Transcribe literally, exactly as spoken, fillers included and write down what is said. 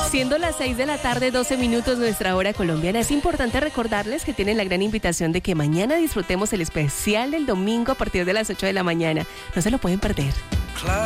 Siendo las seis de la tarde, doce minutos nuestra hora colombiana, es importante recordarles que tienen la gran invitación de que mañana disfrutemos el especial del domingo a partir de las ocho de la mañana. No se lo pueden perder.